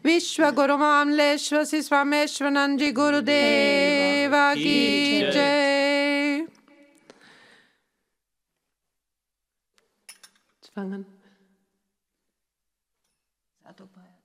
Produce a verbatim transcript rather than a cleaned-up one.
विश्वगुरु मामलेश्वर श्री स्वामेश्वरानंद जी गुरुदेवा की जय। Fangen. Satopaya.